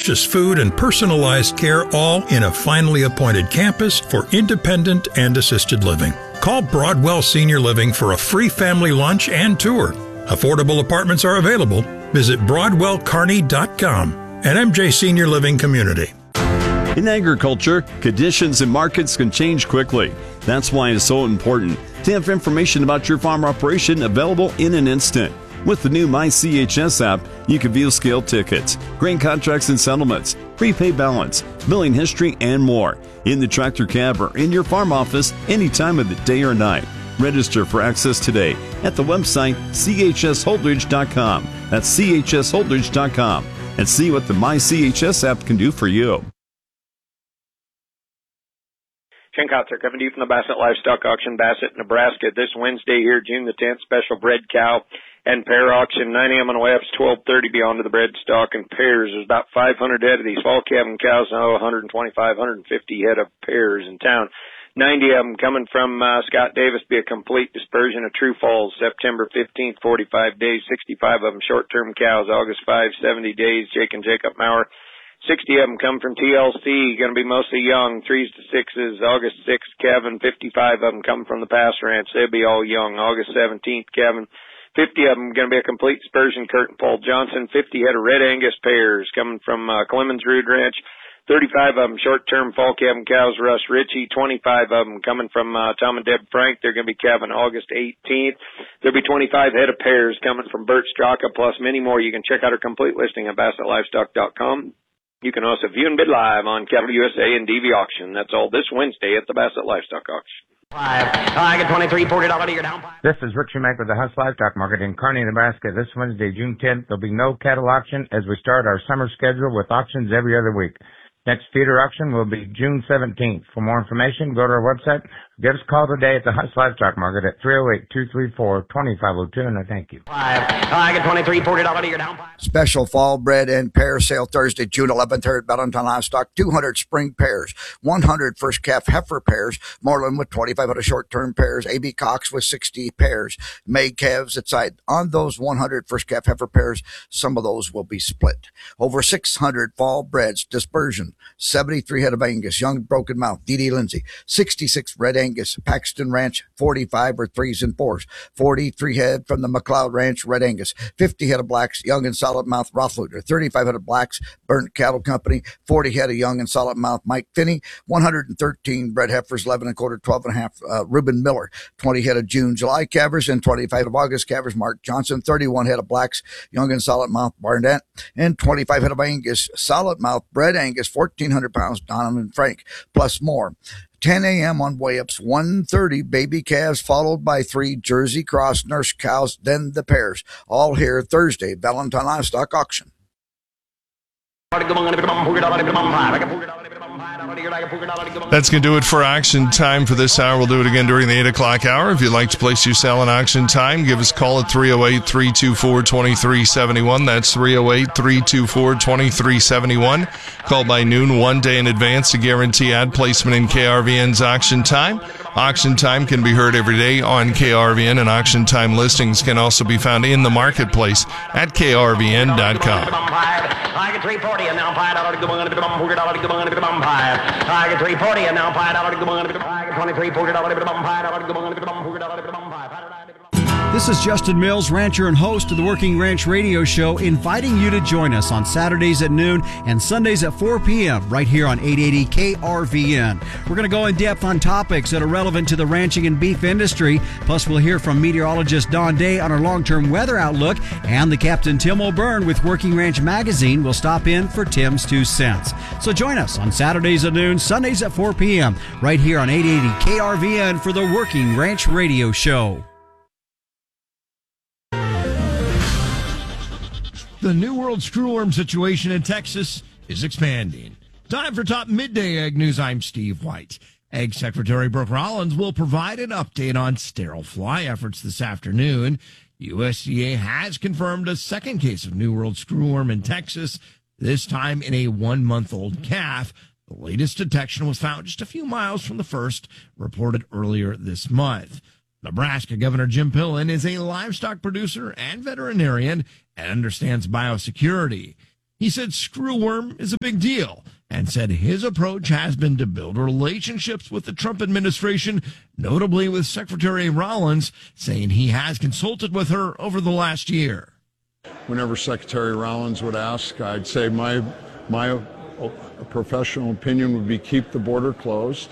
nutritious food, and personalized care, all in a finely appointed campus for independent and assisted living. Call Broadwell Senior Living for a free family lunch and tour. Affordable apartments are available. Visit BroadwellCarney.com. An MJ Senior Living community. In agriculture, conditions and markets can change quickly. That's why it's so important to have information about your farm operation available in an instant. With the new MyCHS app, you can view scale tickets, grain contracts and settlements, prepay balance, billing history, and more in the tractor cab or in your farm office any time of the day or night. Register for access today at the website chsholdridge.com. That's chsholdridge.com, and see what the MyCHS app can do for you. Ken Kotzer coming to you from the Bassett Livestock Auction, Bassett, Nebraska. This Wednesday here, June the 10th, special bred cow and pair auction, 9 a.m. on the way up, 12:30 beyond to the bred stock and pairs. There's about 500 head of these fall calving cows, now 125, 150 head of pairs in town. 90 of them coming from Scott Davis, be a complete dispersion of true falls, September 15th, 45 days, 65 of them short-term cows, August 5, 70 days, Jake and Jacob Maurer. 60 of them come from TLC, going to be mostly young, 3s to 6s, August 6th, Kevin. 55 of them come from the Pass Ranch, they'll be all young, August 17th, Kevin. 50 of them going to be a complete dispersion, Kurt and Paul Johnson. 50 head of Red Angus pairs coming from Clemens Rood Ranch. 35 of them short-term fall calving cows, Russ Ritchie. 25 of them coming from Tom and Deb Frank. They're going to be calving August 18th. There'll be 25 head of pairs coming from Bert Straka, plus many more. You can check out our complete listing at BassettLivestock.com. You can also view and bid live on Cattle USA and DV Auction. That's all this Wednesday at the Bassett Livestock Auction. I get 23, $40 to your down. This is Rick Schumacher with the Huss Livestock Market in Kearney, Nebraska. This Wednesday, June 10th, there'll be no cattle auction as we start our summer schedule with auctions every other week. Next feeder auction will be June 17th. For more information, go to our website. Give us a call today at the Huss Livestock Market at 308-234-2502, and I thank you. I get 23, $40 to your down. Special fall bred and pair sale Thursday, June 11th here at Valentine Livestock. 200 spring pairs, 100 first calf heifer pairs, Moreland with 2,500 short-term pairs, A.B. Cox with 60 pairs, May calves at side. On those 100 first calf heifer pairs, some of those will be split. Over 600 fall breds, dispersion, 73 head of Angus, young broken mouth, D.D. Lindsay, 66 red Angus, Paxton Ranch, 45 or 3s and 4s, 43 head from the McLeod Ranch, red Angus, 50 head of blacks, young and solid mouth, Rothluder, 35 head of blacks, Burnt Cattle Company, 40 head of young and solid mouth, Mike Finney, 113 bred heifers, 11 and a quarter, 12 and a half, Reuben Miller, 20 head of June, July calvers, and 25 of August calvers, Mark Johnson, 31 head of blacks, young and solid mouth, Barnett, and 25 head of Angus, solid mouth, bred Angus, 1,400 pounds, Donovan Frank, plus more. 10 a.m. on weigh-ups, 1:30 baby calves, followed by 3 Jersey Cross nurse cows, then the pairs. All here Thursday, Valentine Livestock Auction. That's going to do it for auction time for this hour. We'll do it again during the 8 o'clock hour. If you'd like to place your sale in auction time, give us a call at 308-324-2371. That's 308-324-2371. Call by noon 1 day in advance to guarantee ad placement in KRVN's auction time. Auction time can be heard every day on KRVN, and auction time listings can also be found in the marketplace at KRVN.com. I get 340 and now I get 340 and now I get 23, This is Justin Mills, rancher and host of the Working Ranch Radio Show, inviting you to join us on Saturdays at noon and Sundays at 4 p.m. right here on 880 KRVN. We're going to go in depth on topics that are relevant to the ranching and beef industry. Plus, we'll hear from meteorologist Don Day on our long-term weather outlook, and the Captain Tim O'Byrne with Working Ranch Magazine will stop in for Tim's 2 cents. So join us on Saturdays at noon, Sundays at 4 p.m. right here on 880 KRVN for the Working Ranch Radio Show. The New World screwworm situation in Texas is expanding. Time for top midday egg news. I'm Steve White. Egg Secretary Brooke Rollins will provide an update on sterile fly efforts this afternoon. USDA has confirmed a second case of New World screwworm in Texas, this time in a 1-month-old calf. The latest detection was found just a few miles from the first, reported earlier this month. Nebraska Governor Jim Pillen is a livestock producer and veterinarian and understands biosecurity. He said screwworm is a big deal and said his approach has been to build relationships with the Trump administration, notably with Secretary Rollins, saying he has consulted with her over the last year. Whenever Secretary Rollins would ask, I'd say my professional opinion would be keep the border closed.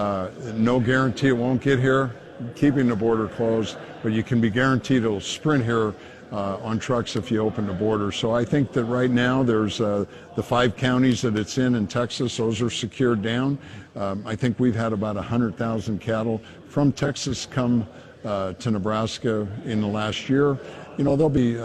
No guarantee it won't get here, keeping the border closed, but you can be guaranteed it'll sprint here on trucks if you open the border. So I think that right now there's the 5 counties that it's in Texas, those are secured down. I think we've had about 100,000 cattle from Texas come to Nebraska in the last year. You know, there'll be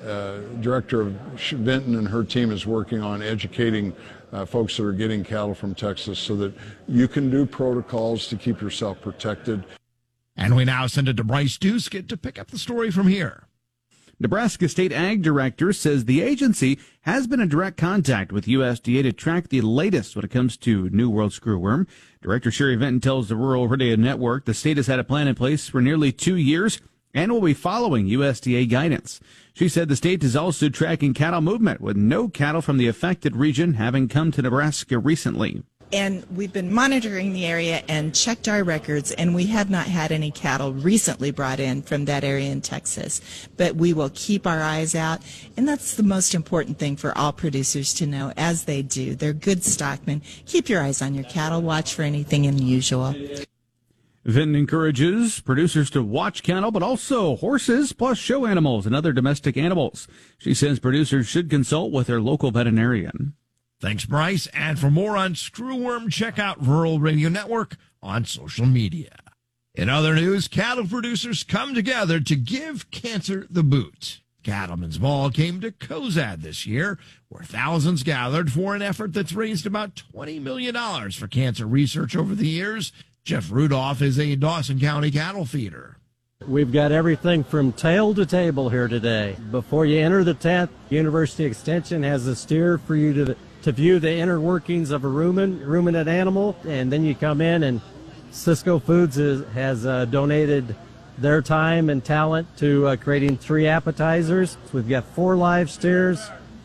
Director Vinton and her team is working on educating folks that are getting cattle from Texas so that you can do protocols to keep yourself protected. And we now send it to Bryce Duskett to pick up the story from here. Nebraska State Ag Director says the agency has been in direct contact with USDA to track the latest when it comes to New World screwworm. Director Sherry Vinton tells the Rural Radio Network the state has had a plan in place for nearly 2 years and will be following USDA guidance. She said the state is also tracking cattle movement, with no cattle from the affected region having come to Nebraska recently. And we've been monitoring the area and checked our records, and we have not had any cattle recently brought in from that area in Texas. But we will keep our eyes out, and that's the most important thing for all producers to know, as they do. They're good stockmen. Keep your eyes on your cattle. Watch for anything unusual. Vinton encourages producers to watch cattle, but also horses, plus show animals and other domestic animals. She says producers should consult with their local veterinarian. Thanks, Bryce. And for more on screwworm, check out Rural Radio Network on social media. In other news, cattle producers come together to give cancer the boot. Cattlemen's Ball came to Cozad this year, where thousands gathered for an effort that's raised about $20 million for cancer research over the years. Jeff Rudolph is a Dawson County cattle feeder. We've got everything from tail to table here today. Before you enter the tent, University Extension has a steer for you to view the inner workings of a ruminant animal, and then you come in, and Cisco Foods has donated their time and talent to creating 3 appetizers. So we've got 4 live steers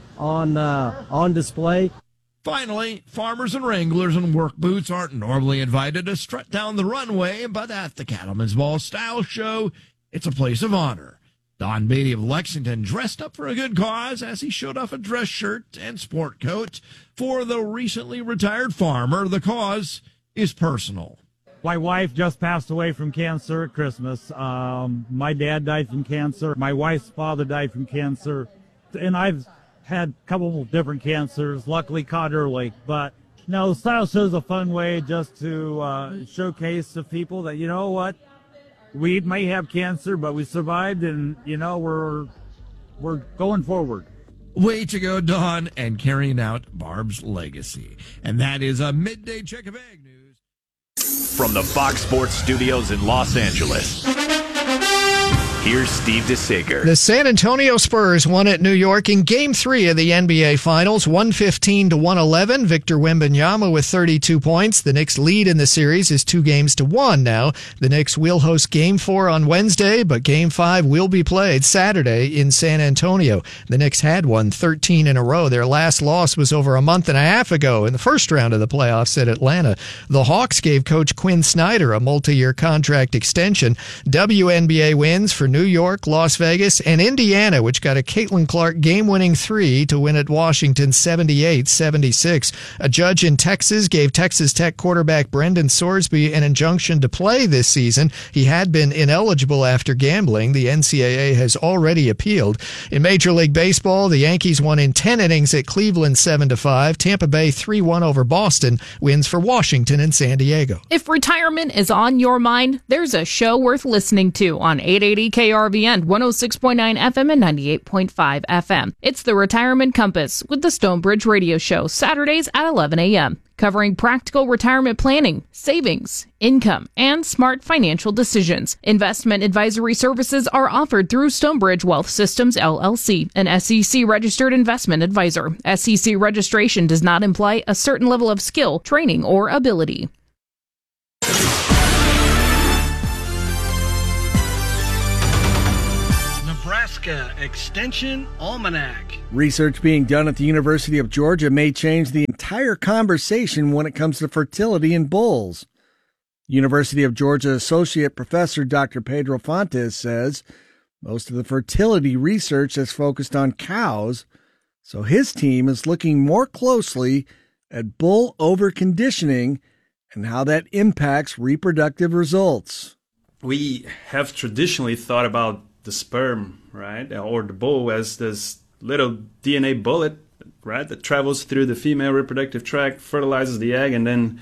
on display. Finally, farmers and wranglers in work boots aren't normally invited to strut down the runway, but at the Cattlemen's Ball Style Show, it's a place of honor. Don Beatty of Lexington dressed up for a good cause as he showed off a dress shirt and sport coat. For the recently retired farmer, the cause is personal. My wife just passed away from cancer at Christmas. My dad died from cancer. My wife's father died from cancer. And I've had a couple of different cancers, luckily caught early. But no, the Style Show is a fun way just to showcase to people that, you know what, we may have cancer, but we survived, and, you know, we're going forward. Way to go, Don, and carrying out Barb's legacy. And that is a midday check of Ag News. From the Fox Sports Studios in Los Angeles, here's Steve DeSager. The San Antonio Spurs won at New York in Game 3 of the NBA Finals, 115-111. Victor Wembanyama with 32 points. The Knicks' lead in the series is 2-1 now. The Knicks will host Game 4 on Wednesday, but Game 5 will be played Saturday in San Antonio. The Knicks had won 13 in a row. Their last loss was over a month and a half ago in the first round of the playoffs at Atlanta. The Hawks gave Coach Quinn Snyder a multi-year contract extension. WNBA wins for New York, Las Vegas, and Indiana, which got a Caitlin Clark game-winning 3 to win at Washington 78-76. A judge in Texas gave Texas Tech quarterback Brendan Sorsby an injunction to play this season. He had been ineligible after gambling. The NCAA has already appealed. In Major League Baseball, the Yankees won in 10 innings at Cleveland 7-5. Tampa Bay 3-1 over Boston. Wins for Washington and San Diego. If retirement is on your mind, there's a show worth listening to on 880 KRVN, 106.9 FM and 98.5 FM. It's the Retirement Compass with the Stonebridge Radio Show, Saturdays at 11 a.m., covering practical retirement planning, savings, income, and smart financial decisions. Investment advisory services are offered through Stonebridge Wealth Systems, LLC, an SEC-registered investment advisor. SEC registration does not imply a certain level of skill, training, or ability. Nebraska Extension Almanac. Research being done at the University of Georgia may change the entire conversation when it comes to fertility in bulls. University of Georgia Associate Professor Dr. Pedro Fontes says most of the fertility research is focused on cows, so his team is looking more closely at bull overconditioning and how that impacts reproductive results. We have traditionally thought about the sperm, right, or the bull as this little DNA bullet, right, that travels through the female reproductive tract, fertilizes the egg, and then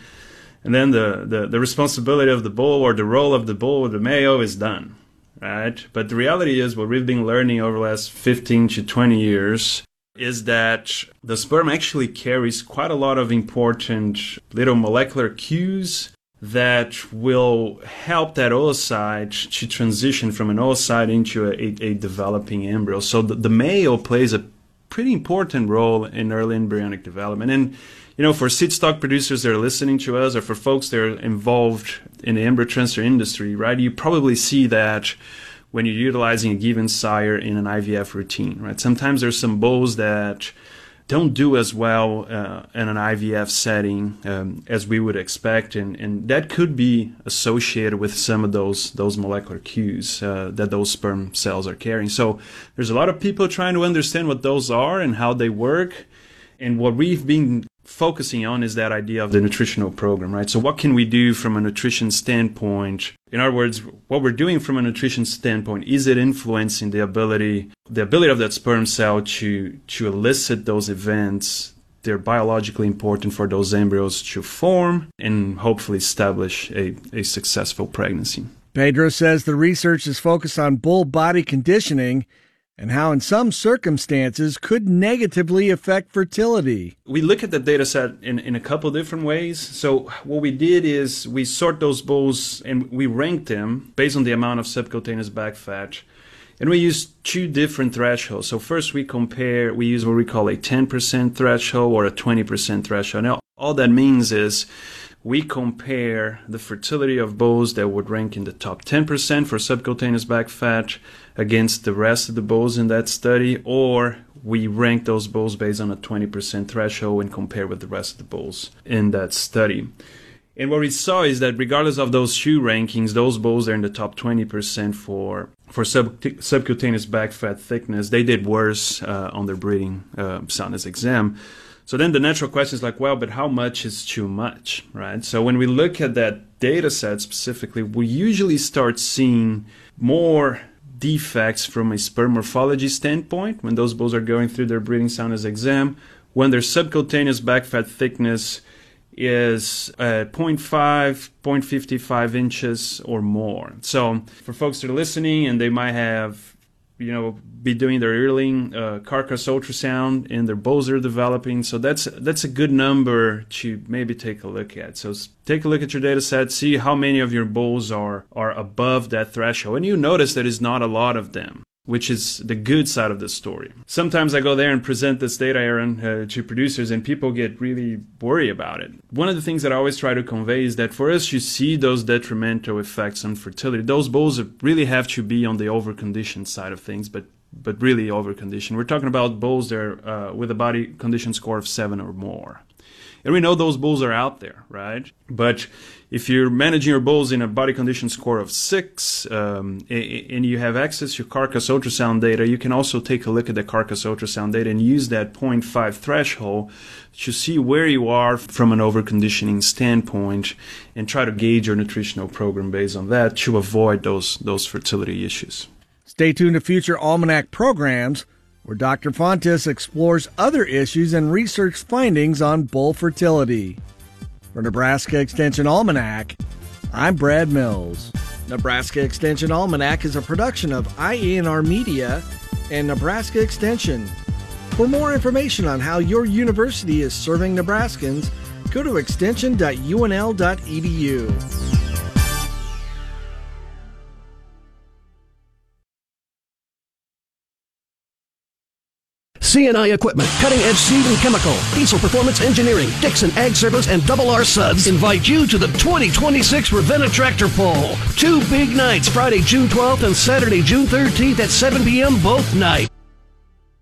the responsibility of the bull or the role of the bull, the male, is done, right? But the reality is what we've been learning over the last 15 to 20 years is that the sperm actually carries quite a lot of important little molecular cues that will help that oocyte to transition from an oocyte into a developing embryo. So the male plays a pretty important role in early embryonic development. And, you know, for seed stock producers that are listening to us, or for folks that are involved in the embryo transfer industry, right, you probably see that when you're utilizing a given sire in an IVF routine, right? Sometimes there's some bulls that don't do as well in an IVF setting as we would expect, and that could be associated with some of those molecular cues that those sperm cells are carrying. So there's a lot of people trying to understand what those are and how they work, and what we've been focusing on is that idea of the nutritional program, right? So what can we do from a nutrition standpoint? In other words, what we're doing from a nutrition standpoint, is it influencing the ability of that sperm cell to elicit those events? They're biologically important for those embryos to form and hopefully establish a successful pregnancy. Pedro says the research is focused on bull body conditioning and how in some circumstances could negatively affect fertility. We look at the data set in a couple different ways. So what we did is we sort those bulls and we ranked them based on the amount of subcutaneous back fat. And we used two different thresholds. So first we use what we call a 10% threshold or a 20% threshold. Now, all that means is we compare the fertility of bulls that would rank in the top 10% for subcutaneous back fat against the rest of the bulls in that study, or we rank those bulls based on a 20% threshold and compare with the rest of the bulls in that study. And what we saw is that regardless of those two rankings, those bulls are in the top 20% for subcutaneous back fat thickness. They did worse on their breeding soundness exam. So then the natural question is like, well, but how much is too much, right? So when we look at that data set specifically, we usually start seeing more defects from a sperm morphology standpoint when those bulls are going through their breeding soundness exam, when their subcutaneous back fat thickness is 0.5, 0.55 inches or more. So for folks that are listening and they might have, be doing their yearling carcass ultrasound and their bulls are developing. So that's a good number to maybe take a look at. So take a look at your data set, see how many of your bulls are above that threshold. And you notice that it's not a lot of them, which is the good side of the story. Sometimes I go there and present this data, Aaron, to producers, and people get really worried about it. One of the things that I always try to convey is that for us to see those detrimental effects on fertility, those bulls really have to be on the overconditioned side of things, but really overconditioned. We're talking about bulls that are with a body condition score of 7 or more. And we know those bulls are out there, right? But if you're managing your bulls in a body condition score of 6 and you have access to carcass ultrasound data, you can also take a look at the carcass ultrasound data and use that 0.5 threshold to see where you are from an overconditioning standpoint and try to gauge your nutritional program based on that to avoid those fertility issues. Stay tuned to future Almanac programs where Dr. Fontes explores other issues and research findings on bull fertility. For Nebraska Extension Almanac, I'm Brad Mills. Nebraska Extension Almanac is a production of IENR Media and Nebraska Extension. For more information on how your university is serving Nebraskans, go to extension.unl.edu. C&I Equipment, Cutting Edge Seed and Chemical, Diesel Performance Engineering, Dixon Ag Service, and Double R Suds invite you to the 2026 Ravenna Tractor Pull. 2 big nights, Friday, June 12th and Saturday, June 13th at 7 p.m. both nights.